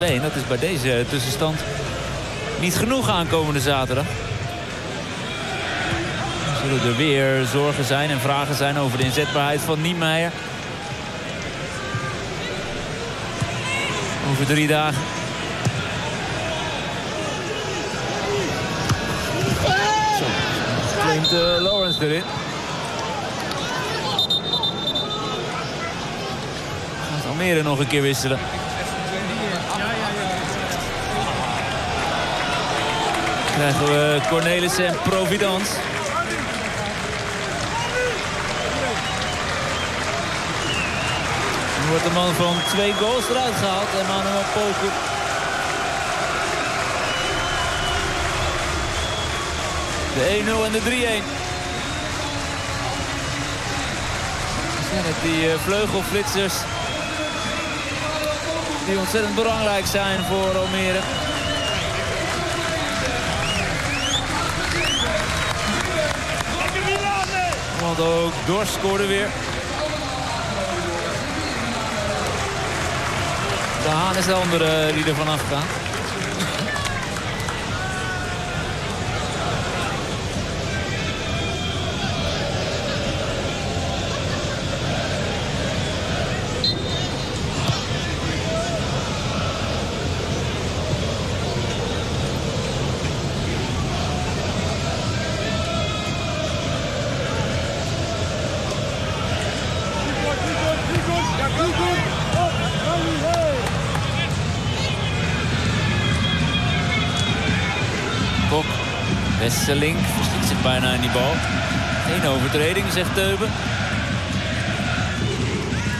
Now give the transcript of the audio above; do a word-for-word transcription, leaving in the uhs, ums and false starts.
En dat is bij deze tussenstand niet genoeg aankomende zaterdag. Er zullen er weer zorgen zijn en vragen zijn over de inzetbaarheid van Niemeyer. Over drie dagen. Zo, claimt uh, Lawrence erin. Gaat Almere nog een keer wisselen. Krijgen we Cornelissen en Providence. Nu wordt de man van twee goals eruit gehaald. Emmanuel Poku. De één nul en de drie een. Ja, met die uh, vleugelflitsers. Die ontzettend belangrijk zijn voor Almere. Want ook Dorst scoorde weer. De Haan is de andere die er vanaf gaat. Wesseling verslikt zich bijna in die bal. Geen overtreding, zegt Teuben.